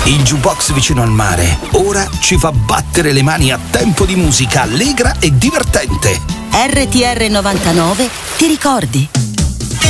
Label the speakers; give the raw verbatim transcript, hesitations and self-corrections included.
Speaker 1: Il jukebox vicino al mare ora ci fa battere le mani a tempo di musica allegra e divertente.
Speaker 2: R T R novantanove ti ricordi?